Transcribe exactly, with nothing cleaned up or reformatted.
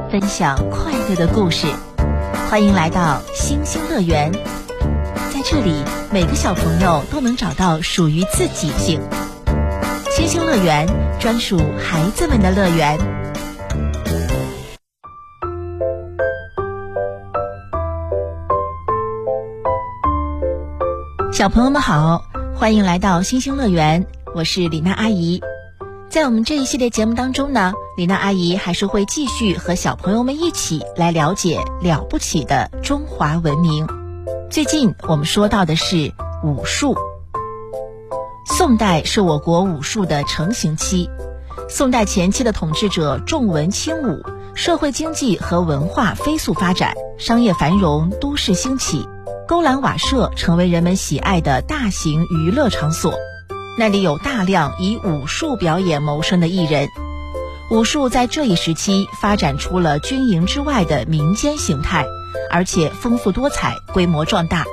分享快乐的故事。欢迎来到星星乐园，在这里每个小朋友都能找到属于自己性。星星乐园，专属孩子们的乐园。小朋友们好，欢迎来到星星乐园，我是李娜阿姨。在我们这一系列节目当中呢，李娜阿姨还是会继续和小朋友们一起来了解了不起的中华文明。最近我们说到的是武术。宋代是我国武术的成型期，宋代前期的统治者重文轻武，社会经济和文化飞速发展，商业繁荣，都市兴起，勾栏瓦舍成为人们喜爱的大型娱乐场所。那里有大量以武术表演谋生的艺人。武术在这一时期发展出了军营之外的民间形态，而且丰富多彩，规模壮大。